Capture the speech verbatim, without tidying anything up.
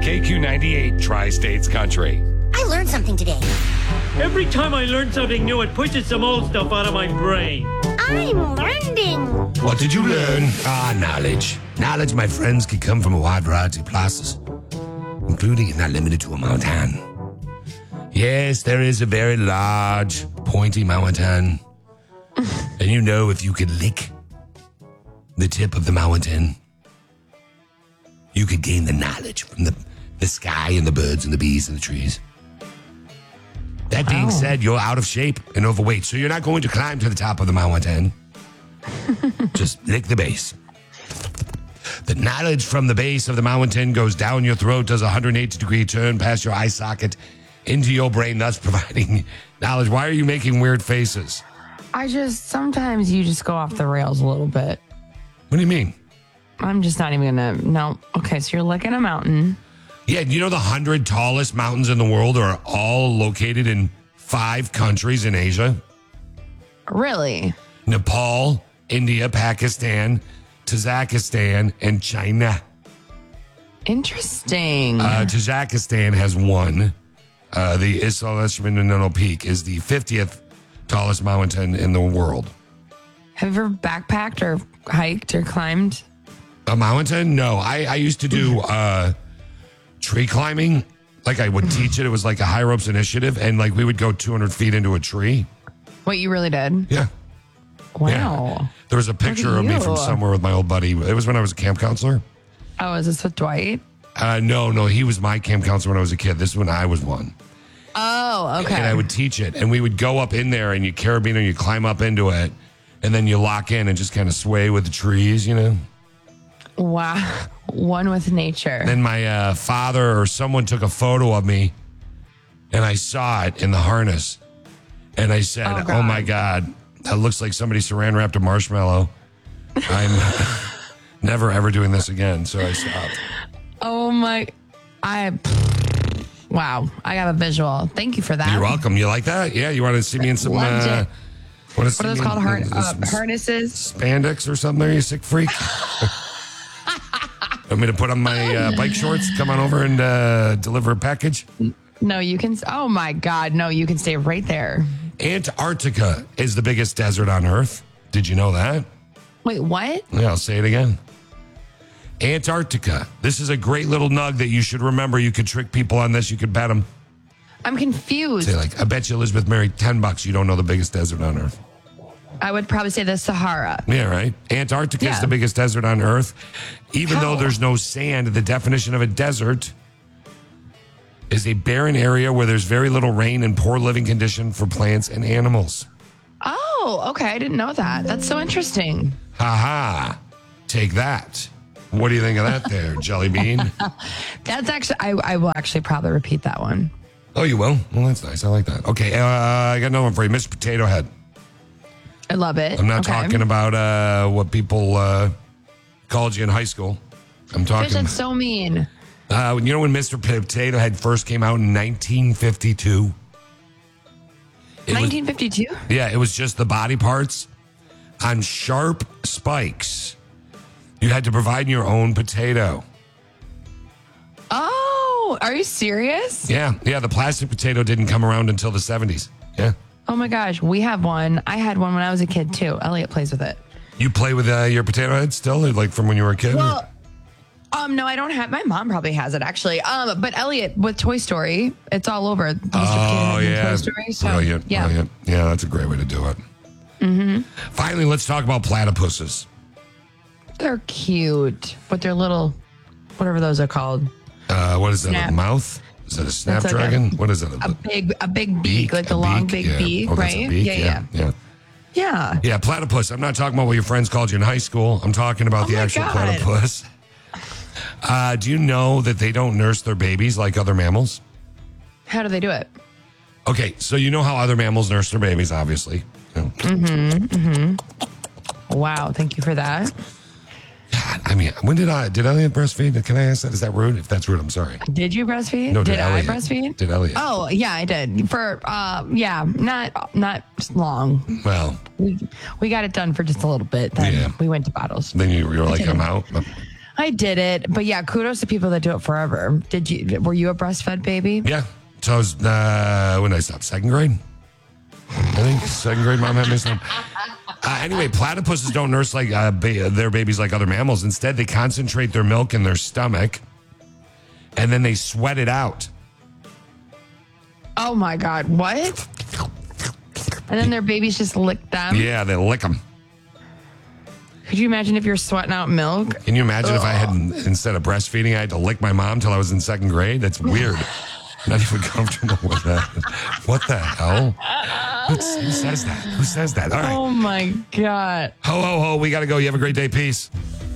K Q ninety-eight, Tri-States Country. I learned something today. Every time I learn something new, it pushes some old stuff out of my brain. I'm learning. What did you learn? Ah, knowledge. Knowledge, my friends, can come from a wide variety of places, including and not limited to a mountain. Yes, there is a very large, pointy mountain. And you know, if you could lick the tip of the mountain, you could gain the knowledge from the, the sky and the birds and the bees and the trees. That being Oh. said, you're out of shape and overweight, so you're not going to climb to the top of the mountain. Just lick the base. The knowledge from the base of the mountain goes down your throat, does a one hundred eighty degree turn past your eye socket into your brain, thus providing knowledge. Why are you making weird faces? I just, sometimes you just go off the rails a little bit. What do you mean? I'm just not even gonna, no. Okay, so you're licking a mountain. Yeah, you know the one hundred tallest mountains in the world are all located in five countries in Asia? Really? Nepal, India, Pakistan, Tajikistan, and China. Interesting. Uh, Tajikistan has one. Uh, the Isla Peak is the fiftieth tallest mountain in the world. Have you ever backpacked or hiked or climbed? A mountain? No, I, I used to do uh, tree climbing. Like I would teach it. It was like a high ropes initiative. And like we would go two hundred feet into a tree. What, you really did? Yeah. Wow. Yeah. There was a picture Look of at me you. from somewhere with my old buddy. It was when I was a camp counselor. Oh, is this with Dwight? Uh, no, no, he was my camp counselor when I was a kid. This is when I was one. Oh, okay. And I would teach it. And we would go up in there and you carabiner, you climb up into it. And then you lock in and just kind of sway with the trees, you know? Wow. One with nature. Then my uh, father or someone took a photo of me and I saw it in the harness. And I said, Oh, oh, God. my God, that looks like somebody saran wrapped a marshmallow. I'm never, ever doing this again. So I stopped. Oh my, I, wow. I got a visual. Thank you for that. You're welcome. You like that? Yeah. You want to see me in some, Loved uh, it. want What are those called? Har- uh, harnesses? Spandex or something there, you sick freak? Want me to put on my uh, bike shorts, come on over and uh, deliver a package? No, you can, oh my God. No, you can stay right there. Antarctica is the biggest desert on Earth. Did you know that? Wait, what? Yeah, I'll say it again. Antarctica. This is a great little nug that you should remember. You could trick people on this. You could bet them. I'm confused. Say like, I bet you Elizabeth married ten bucks. You don't know the biggest desert on Earth. I would probably say the Sahara. Yeah, right. Antarctica is Yeah. the biggest desert on Earth. Even How? though there's no sand, the definition of a desert is a barren area where there's very little rain and poor living condition for plants and animals. Oh, okay. I didn't know that. That's so interesting. Ha ha. Take that. What do you think of that there, Jelly Bean? That's actually, I, I will actually probably repeat that one. Oh, you will? Well, that's nice. I like that. Okay, uh, I got another one for you. Mister Potato Head. I love it. I'm not Okay. talking about uh, what people uh, called you in high school. I'm Gosh, talking... that's so mean. Uh, you know when Mister Potato Head first came out in nineteen fifty-two? It was- nineteen fifty-two? yeah, it was just the body parts on sharp spikes. You had to provide your own potato. Oh, are you serious? Yeah, yeah, the plastic potato didn't come around until the seventies. Yeah. Oh my gosh, we have one. I had one when I was a kid too. Elliot plays with it. You play with uh, your potato head still, or like from when you were a kid? Well, um, no, I don't have. My mom probably has it actually. Um, but Elliot with Toy Story, it's all over. Mister Oh, Potato Head and yeah. Toy Story. So, Brilliant. yeah. Brilliant. Yeah, that's a great way to do it. Mm-hmm. Finally, let's talk about platypuses. They're cute, but they're little, whatever those are called. Uh, what is that? Snap. A mouth? Is that a That's like snapdragon? a- what is it? A big, a big beak, like A a long, beak? big Yeah. beak, Oh, that's right? a beak? Yeah, yeah, yeah. yeah. Yeah, platypus. I'm not talking about what your friends called you in high school. I'm talking about Oh the my actual God. platypus. Uh, do you know that they don't nurse their babies like other mammals? How do they do it? Okay, so you know how other mammals nurse their babies, obviously. You know. Mm-hmm. Wow, thank you for that. God, I mean, when did I, did Elliot breastfeed? Can I ask that? Is that rude? If that's rude, I'm sorry. Did you breastfeed? No, did, did I Elliot. breastfeed? Did Elliot? Oh, yeah, I did. For uh yeah, not not long. Well, We we got it done for just a little bit. Then Yeah. we went to bottles. then you, you were like, did I'm it. out. I did it, but yeah, kudos to people that do it forever. Did you? Were you a breastfed baby? Yeah. So I was, uh, when did I stop? Second grade? I think second grade mom had me stop. Uh, anyway, platypuses don't nurse like uh, ba- their babies like other mammals. Instead, they concentrate their milk in their stomach, and then they sweat it out. Oh my God, what? And then their babies just lick them? Yeah, they lick them. Could you imagine if you're sweating out milk? Can you imagine Ugh. if I had, instead of breastfeeding, I had to lick my mom till I was in second grade? That's weird. Not even comfortable with that. What the hell? What's, who says that? Who says that? All right. Oh my God. Ho, ho, ho. We got to go. You have a great day. Peace.